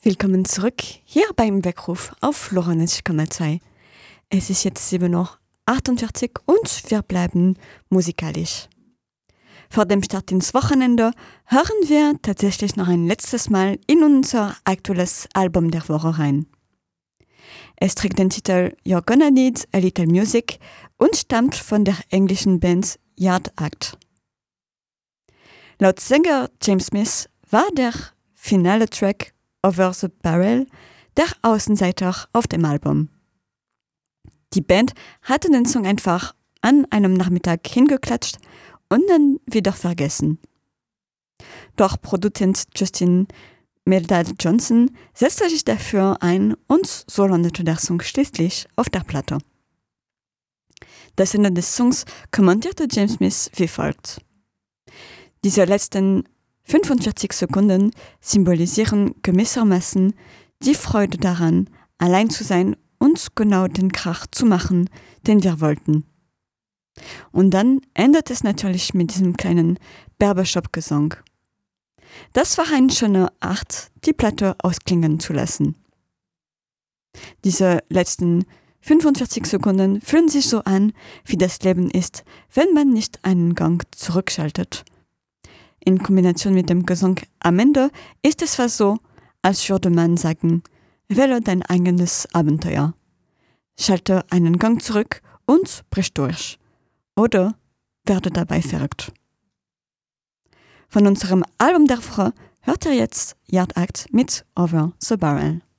Willkommen zurück hier beim Weckruf auf Lorenz,2. Es ist jetzt 7:48 Uhr und wir bleiben musikalisch. Vor dem Start ins Wochenende hören wir tatsächlich noch ein letztes Mal in unser aktuelles Album der Woche rein. Es trägt den Titel You're Gonna Need a Little Music und stammt von der englischen Band Yard Act. Laut Sänger James Smith war der finale Track Over the Barrel der Außenseiter auf dem Album. Die Band hatte den Song einfach an einem Nachmittag hingeklatscht und dann wieder vergessen. Doch Produzent Justin Meldal-Johnson setzte sich dafür ein und so landete der Song schließlich auf der Platte. Das Ende des Songs kommentierte James Smith wie folgt: Diese letzten 45 Sekunden symbolisieren gewissermaßen die Freude daran, allein zu sein und genau den Krach zu machen, den wir wollten. Und dann endet es natürlich mit diesem kleinen Barbershop-Gesang. Das war eine schöne Art, die Platte ausklingen zu lassen. Diese letzten 45 Sekunden fühlen sich so an, wie das Leben ist, wenn man nicht einen Gang zurückschaltet. In Kombination mit dem Gesang am Ende ist es fast so, als würde man sagen, wähle dein eigenes Abenteuer. Schalte einen Gang zurück und brich durch. Oder werde dabei verrückt. Von unserem Album der Woche hört ihr jetzt Yard Act mit Over the Barrel.